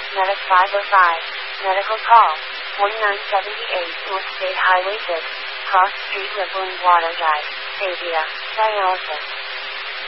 Medic 505. Medical call. 4978 North State Highway 6. Cross Street Rippling Water Drive. Avia. Dialysis.